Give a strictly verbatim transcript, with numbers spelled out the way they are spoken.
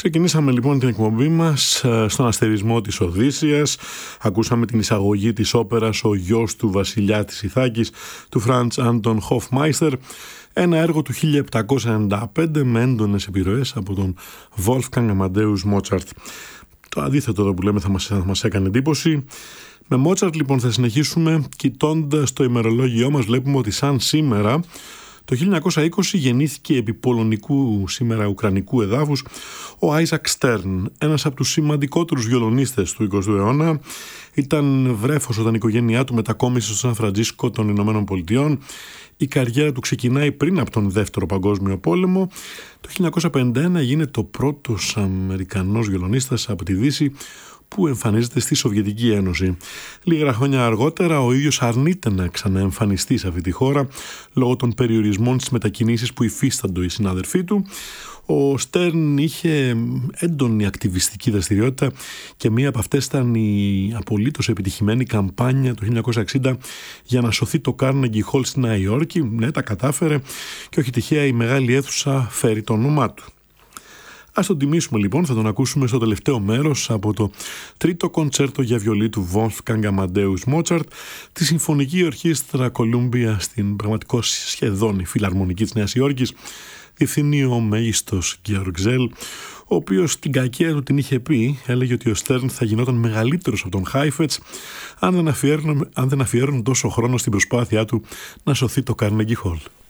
Ξεκινήσαμε λοιπόν την εκπομπή μας στον αστερισμό της Οδύσσειας. Ακούσαμε την εισαγωγή της όπερας «Ο γιος του βασιλιά της Ιθάκης» του Φραντς Άντον Χοφμάιστερ, ένα έργο του χίλια επτακόσια ενενήντα πέντε με έντονες επιρροές από τον Wolfgang Amadeus Mozart. Το αντίθετο εδώ που λέμε θα μας, θα μας έκανε εντύπωση. Με Mozart λοιπόν θα συνεχίσουμε. Κοιτώντας το ημερολόγιό μας βλέπουμε ότι σαν σήμερα το χίλια εννιακόσια είκοσι γεννήθηκε επί πολωνικού, σήμερα ουκρανικού εδάφους, ο Άιζακ Στέρν, ένας από τους σημαντικότερους βιολονίστες του εικοστού αιώνα. Ήταν βρέφος όταν η οικογένειά του μετακόμισε στο Σαν Φραντζίσκο των Ηνωμένων Πολιτειών. Η καριέρα του ξεκινάει πριν από τον Δεύτερο Παγκόσμιο Πόλεμο. Το χίλια εννιακόσια πενήντα ένα γίνεται ο πρώτος Αμερικανός βιολονίστας από τη Δύση που εμφανίζεται στη Σοβιετική Ένωση. Λίγα χρόνια αργότερα ο ίδιος αρνείται να ξαναεμφανιστεί σε αυτή τη χώρα λόγω των περιορισμών στις μετακινήσεις που υφίσταντο οι συνάδελφοί του. Ο Στέρν είχε έντονη ακτιβιστική δραστηριότητα και μία από αυτές ήταν η απολύτως επιτυχημένη καμπάνια του χίλια εννιακόσια εξήντα για να σωθεί το Carnegie Hall στη Νέα Υόρκη. Ναι, τα κατάφερε και όχι τυχαία η μεγάλη αίθουσα φέρει το όνομά του. Ας τον τιμήσουμε λοιπόν, θα τον ακούσουμε στο τελευταίο μέρος από το τρίτο κοντσέρτο για βιολί του Wolfgang Amadeus Mozart, τη Συμφωνική Ορχήστρα Κολούμπια στην πραγματικώς σχεδόν η Φιλαρμονική της Νέας Υόρκης. Διευθύνει ο μέγιστος Γκέοργκ Ζέλ, ο οποίος την κακία του την είχε πει, έλεγε ότι ο Στέρν θα γινόταν μεγαλύτερος από τον Χάιφετς αν δεν αφιέρωνε, αν δεν αφιέρωνε τόσο χρόνο στην προσπάθειά του να σωθεί το Carnegie Hall.